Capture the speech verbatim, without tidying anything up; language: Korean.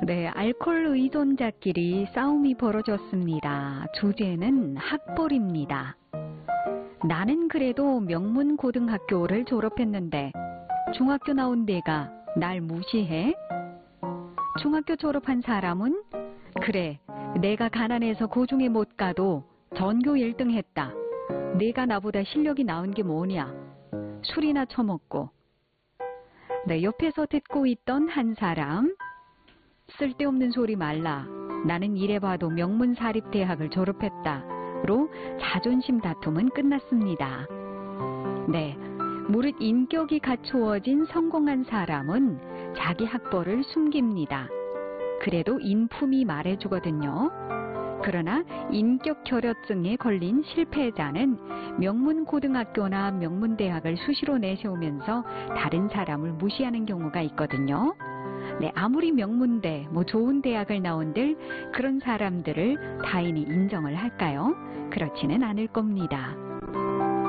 네, 알코올 의존자끼리 싸움이 벌어졌습니다. 주제는 학벌입니다. 나는 그래도 명문고등학교를 졸업했는데 중학교 나온 내가 날 무시해? 중학교 졸업한 사람은 그래, 내가 가난해서 고중에 못 가도 전교 일 등 했다. 내가 나보다 실력이 나은 게 뭐냐? 술이나 처먹고. 네, 옆에서 듣고 있던 한 사람, 쓸데없는 소리 말라. 나는 이래봐도 명문사립대학을 졸업했다.로 자존심 다툼은 끝났습니다. 네, 무릇 인격이 갖추어진 성공한 사람은 자기 학벌을 숨깁니다. 그래도 인품이 말해주거든요. 그러나 인격 결여증에 걸린 실패자는 명문고등학교나 명문대학을 수시로 내세우면서 다른 사람을 무시하는 경우가 있거든요. 네, 아무리 명문대, 뭐 좋은 대학을 나온들 그런 사람들을 타인이 인정을 할까요? 그렇지는 않을 겁니다.